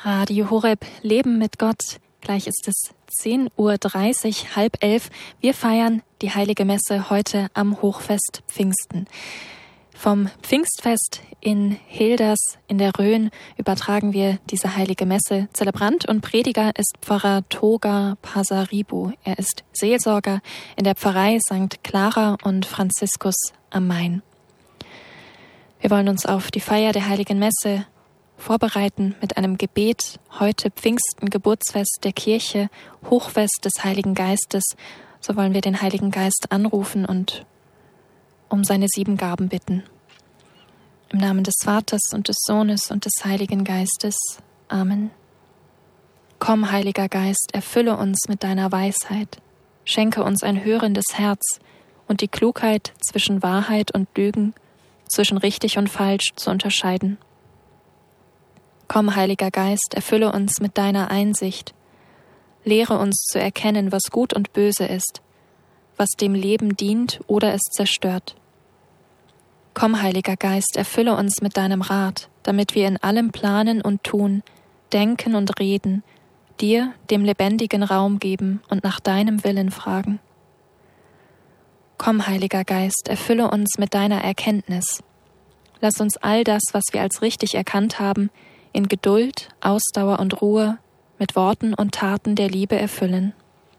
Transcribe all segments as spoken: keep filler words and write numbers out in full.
Radio Horeb, Leben mit Gott. Gleich ist es zehn Uhr dreißig, halb elf. Wir feiern die Heilige Messe heute am Hochfest Pfingsten. Vom Pfingstfest in Hilders in der Rhön übertragen wir diese Heilige Messe. Zelebrant und Prediger ist Pfarrer Toga Pasaribu. Er ist Seelsorger in der Pfarrei Sankt Clara und Franziskus am Main. Wir wollen uns auf die Feier der Heiligen Messe vorbereiten mit einem Gebet. Heute Pfingsten, Geburtsfest der Kirche, Hochfest des Heiligen Geistes. So wollen wir den Heiligen Geist anrufen und um seine sieben Gaben bitten. Im Namen des Vaters und des Sohnes und des Heiligen Geistes. Amen. Komm, Heiliger Geist, erfülle uns mit deiner Weisheit. Schenke uns ein hörendes Herz und die Klugheit, zwischen Wahrheit und Lügen, zwischen richtig und falsch zu unterscheiden. Komm, Heiliger Geist, erfülle uns mit deiner Einsicht. Lehre uns zu erkennen, was gut und böse ist, was dem Leben dient oder es zerstört. Komm, Heiliger Geist, erfülle uns mit deinem Rat, damit wir in allem planen und tun, denken und reden, dir, dem Lebendigen, Raum geben und nach deinem Willen fragen. Komm, Heiliger Geist, erfülle uns mit deiner Erkenntnis. Lass uns all das, was wir als richtig erkannt haben, in Geduld, Ausdauer und Ruhe, mit Worten und Taten der Liebe erfüllen.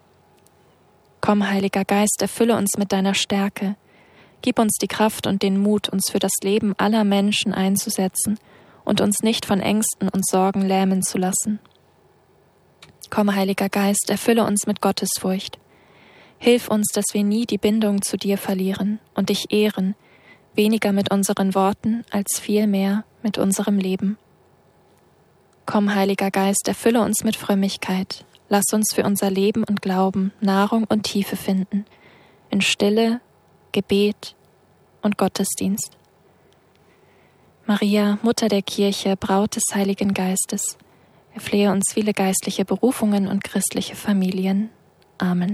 Komm, Heiliger Geist, erfülle uns mit deiner Stärke. Gib uns die Kraft und den Mut, uns für das Leben aller Menschen einzusetzen und uns nicht von Ängsten und Sorgen lähmen zu lassen. Komm, Heiliger Geist, erfülle uns mit Gottesfurcht. Hilf uns, dass wir nie die Bindung zu dir verlieren und dich ehren, weniger mit unseren Worten als vielmehr mit unserem Leben. Komm, Heiliger Geist, erfülle uns mit Frömmigkeit. Lass uns für unser Leben und Glauben Nahrung und Tiefe finden, in Stille, Gebet und Gottesdienst. Maria, Mutter der Kirche, Braut des Heiligen Geistes, erflehe uns viele geistliche Berufungen und christliche Familien. Amen.